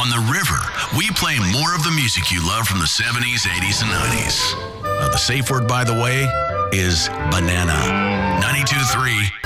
On the river, we play more of the music you love from the 70s, 80s, and 90s. The safe word, by the way, is banana. 92.3